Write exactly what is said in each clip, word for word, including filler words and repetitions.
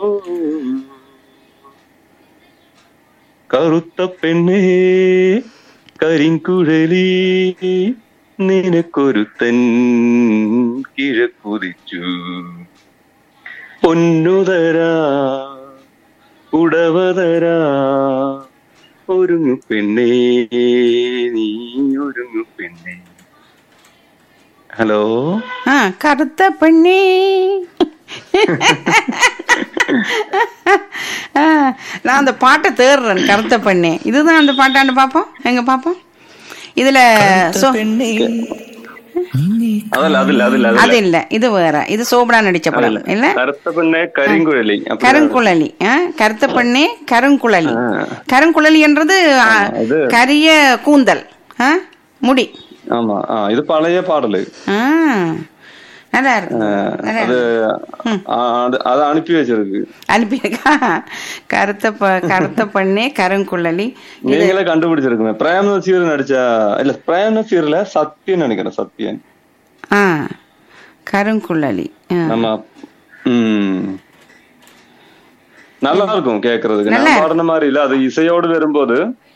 കറുത്ത പെണ്ണേ കരിങ്കുഴലി നിനക്കൊരുത്തൻ കിഴക്കുതിച്ചു പൊന്നുതരാ ഉടവതരാ ഒരുങ്ങു പെണ്ണേ നീ ഒരുങ്ങു പെണ്ണേ. ഹലോ ആ കറുത്ത പെണ്ണേ. நான் அந்த பாட்டை தேடுறேன். கருத்த பெண்ணே இதுதான் அந்த பாட்டாண்டு பாப்போம். எங்க பாப்போம் இதுல அது இல்ல, இது வேற. இது சோபனா நடிச்ச படம் இல்ல. கருத்த பெண்ணே கருங்குழலி. கருங்குழலி. கருத்த பெண்ணே கருங்குழலி. கருங்குழலி என்றது கரிய கூந்தல் முடி. ஆமா, இது பழைய பாடலு. நல்லா இருக்கு. அது அனுப்பி வச்சிருக்கு. அனுப்பியிருக்கா? கருத்த கருத்த பண்ணே கருங்குழலி. நீங்களே கண்டுபிடிச்சிருக்குங்க. பிரேம் நசீர் நடிச்சா இல்ல, பிரேம் நசீர்ல சத்யன் நினைக்கிறேன். சத்யன். ஆ கருங்குழலி. ஆமா. ம் நல்லா இருக்கும் கேக்குறதுக்கு. நான் பாடின மாதிரி இல்ல, அது இசையோடு வரும்போது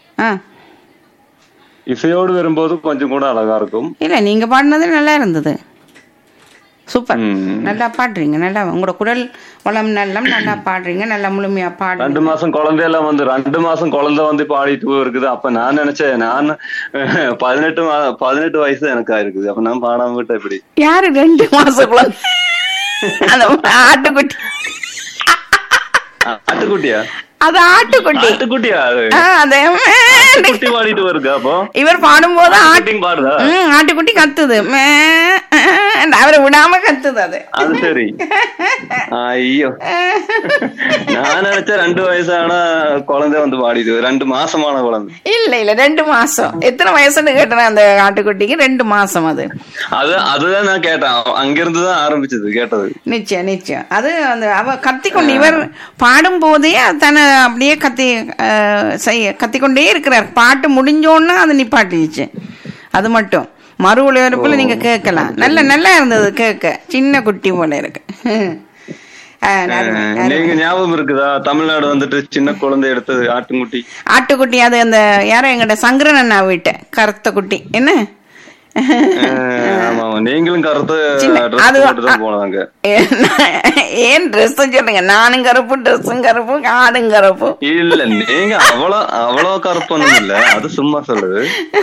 இசையோடு வரும்போது கொஞ்சம் கூட அழகா இருக்கும். இல்ல, நீங்க பாடினது நல்லா இருந்தது. சூப்பர், நல்லா பாடுறீங்க. நல்லா உங்களோட குரல் வளம் நல்லம், நல்லா பாடுறீங்க. நல்லா முழுமையா பாடு. ரெண்டு மாசம் குழந்தையெல்லாம் வந்து ரெண்டு மாசம் குழந்தை வந்து பாடிட்டு இருக்குது. அப்ப நான் நினைச்சேன், நான் பதினெட்டு பதினெட்டு வயசு எனக்கு ஆயிருக்குது. அப்ப நான் பாடாம விட்ட எப்படி? யாரு ரெண்டு மாசம் குழந்தை? ஆட்டுக்குட்டி. ஆட்டுக்குட்டியா? அது ஆட்டுக்குட்டி. ஆட்டுக்குட்டியா? குட்டி பாடிட்டு வருது. அப்போ இவர் பாடும்போது ஆட்டுக்குட்டி கத்துது, அவரை விடாம கத்துது. அது அது சரி. ஐயோ, நான் நினைச்சேன் ரெண்டு வயசான குழந்தை வந்து பாடிது. ரெண்டு மாசமான குழந்தை. இல்ல இல்ல, ரெண்டு மாசம். எத்தனை வயசுன்னு கேட்டேன் அந்த ஆட்டுக்குட்டிக்கு. ரெண்டு மாசம். அது அது அதுதான் நான் கேட்டேன். அங்கிருந்துதான் ஆரம்பிச்சது கேட்டது. நிச்சயம் நிச்சயம். அது அந்த அவ கத்திக்கொண்டு, இவர் பாடும் போதே தன்னை அப்படியே கத்தி செய்ய கத்திக்கொண்டே இருக்கிறார். பாட்டு முடிஞ்சோன்னா அது நிப்பாட்டிச்சு. அது மட்டும் மறு ஒளிபரப்புல நீங்க கேட்கலாம். நல்ல நல்லா இருந்தது கேட்க. சின்ன குட்டி போல இருக்கு. நீங்க ஞாபகம் இருக்குதா, தமிழ்நாடு வந்துட்டு சின்ன குழந்தை எடுத்தது ஆட்டுக்குட்டி? ஆட்டுக்குட்டி அது அந்த யாரோ எங்கிட்ட சங்கரன் அண்ணா வீட்டை கருத்த குட்டி. என்ன நீங்களும் கருத்து போனாங்க. ஏன் ட்ரெஸ் சொல்லுங்க? நானும் கருப்பு, ட்ரெஸ்ஸும் கருப்பு, காடும் கருப்பு. இல்ல, நீங்க அவ்வளவு அவ்வளவு கருப்பு இல்ல, அது சும்மா சொல்லுது.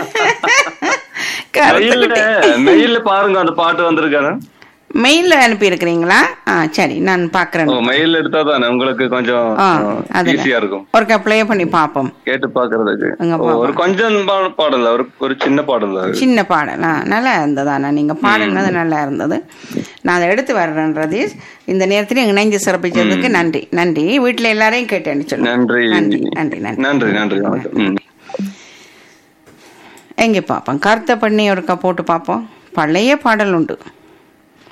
மெயில்ல பாருங்க, அந்த பாட்டு வந்திருக்காரு. மெயில்ல அனுப்பி இருக்கிறீங்களா? சரி, நான் பாக்குறேன். மெயில் எடுத்தா தானே உங்களுக்கு கொஞ்சம் ஈஸியா இருக்கும். ஒருக்கா ப்ளே பண்ணி பாப்போம், கேட்டு பாக்குறதுக்கு. ஒரு கொஞ்சம் பாடல, ஒரு ஒரு சின்ன பாடல், சின்ன பாடல் நல்லா இருந்ததானா? நீங்க பாடினது நல்லா இருந்தது. நான் அதை எடுத்து வர்றேன் ரதீஷ். இந்த நேரத்துல இணைந்து சிறப்பிச்சதுக்கு நன்றி. நன்றி. வீட்டுல எல்லாரையும் கேட்டேன்னு சொல்லு. நன்றி நன்றி நன்றி நன்றி நன்றி நன்றி. எங்க பாப்போம், கருத்தை பண்ணி ஒருக்கா போட்டு பாப்போம். பழைய பாடல் உண்டு.